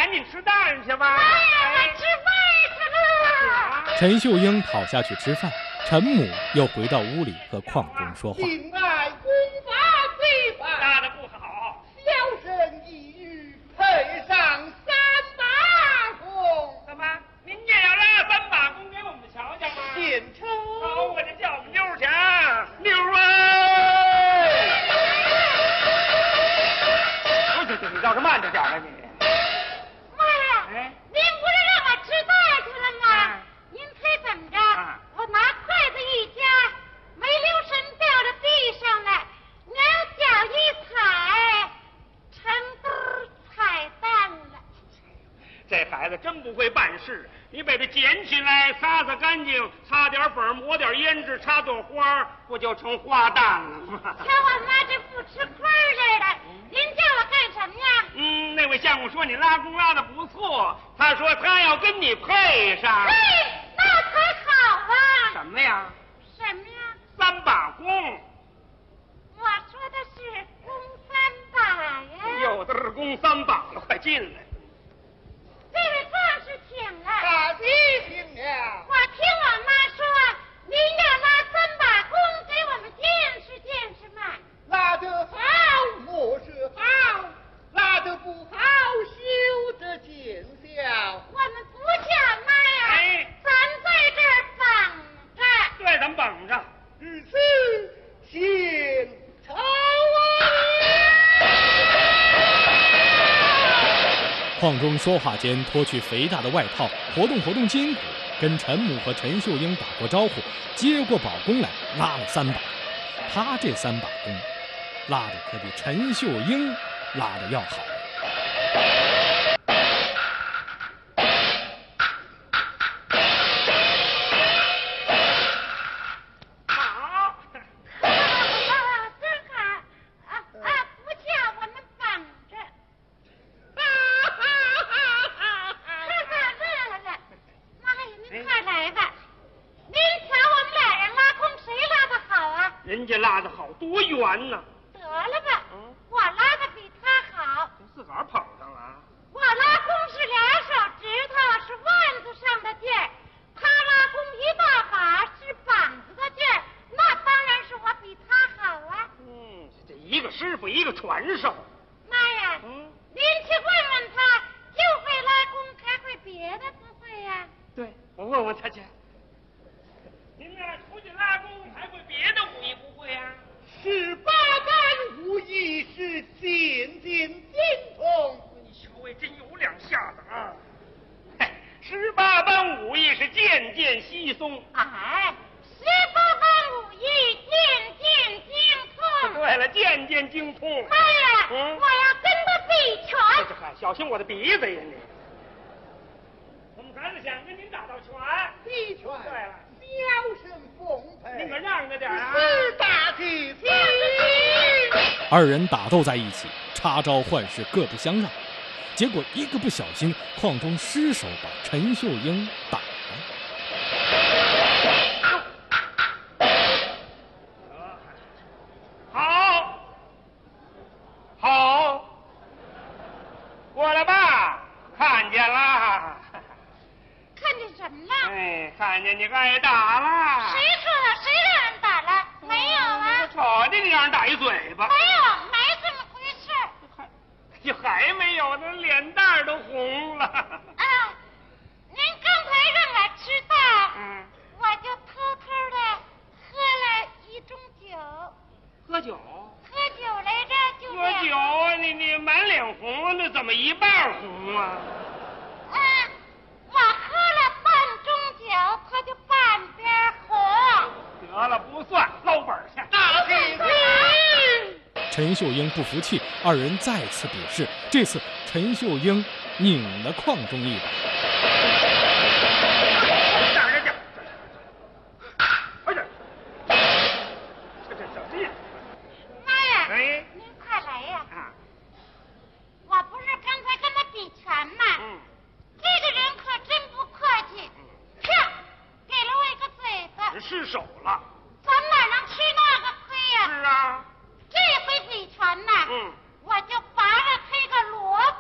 赶紧吃蛋去吧。 妈呀，我吃饭去了。 陈秀英跑下去吃饭，陈母又回到屋里和邝中说话。 敬爱公法罪犯， 拉的不好， 小生一语配上3把弓。 怎么？您也要拉3把弓给我们瞧瞧吗？ 献丑。 好，我这叫我们溜去啊！溜啊！你倒是慢着点啊你。 妈呀！ 哎， 您不是让我吃饭去了吗？您猜怎么着？我拿筷子一夹，没留神掉到地上来，娘脚一踩，成堆踩蛋了。 这孩子真不会办事，你把它捡起来，擦擦干净，擦点粉，抹点胭脂，插朵花，不就成花旦了吗？ 瞧我妈这不吃亏似的，您叫我干什么呀？ 那位相公说你拉弓拉的不错，他说他要跟你配上。 嘿，那才好啊！ 什么呀什么呀 ？3把弓。 我说的是弓3把呀。 有的是弓3把了，快进来。 这位壮士请了。 大弟请了。 我听我妈说，您要拉3把弓给我们见识见识嘛。 拉得好，莫是好；拉得不好，休得见笑。 我们不叫妈呀， 哎咱在这儿绑着。 对，咱们绑着。 如此，献丑啊！ 邝中说话间脱去肥大的外套，活动活动筋骨，跟陈母和陈秀英打过招呼，接过宝弓来拉了3把。他这3把弓拉的可比陈秀英拉的要好。 好， 真好不叫我们绑着。乐了。妈呀，您快来吧。您瞧我们俩人拉弓，谁拉的好啊？ 人家拉的好，多圆呢。 得了吧，我拉的比他好。 自个儿捧上了。 我拉弓是2手指头，是腕子上的劲儿；他拉弓1大把，是膀子的劲儿。那当然是我比他好啊。 这一个师傅一个传授。 妈呀，您去问问他，就会拉弓，还会别的不会呀？ 对，我问问他去。您呢，出去拉弓还会别的武艺不会啊 18般武艺是渐渐精通。 你小尉真有两下子啊！18般武艺是渐渐稀松。 哎，18般武艺渐渐精通。 对了，渐渐精通。 妈呀，我要跟他比拳。 嗨，小心我的鼻子呀你！我们孩子想跟您打道拳。 比拳。 对了， 小生奉陪。 您可让着点啊！ 是大弟子。 2人打斗在一起，插招换式，各不相让。结果一个不小心，邝中失手把陈秀英打了。 好，过来吧，看见了。 看见什么了？ 哎，看见你挨打了。 谁说的？谁让人打了？没有啊。 瞅见你让人打一嘴巴。 没有，没这么回事。 就还没有呢，脸蛋儿都红了。 您刚才让我吃饭，我就偷偷的喝了1盅酒。 喝酒？ 喝酒来着，就喝酒啊！你满脸红，那怎么一半红啊？ 我喝了半盅酒，他就半边红。 得了，不算，捞本去。 大弟子。 陈秀英不服气，2人再次比试。这次陈秀英拧了邝中一把。 这什么呀？ 妈呀！ 哎， 您快来呀！我不是刚才跟他比拳吗？这个人可真不客气，啪，给了我一个嘴巴。 失手了。